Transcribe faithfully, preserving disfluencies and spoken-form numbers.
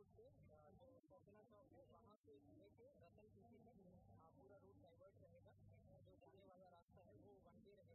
road पे अ, जो coconut चौक है वहाँ से लेके रतन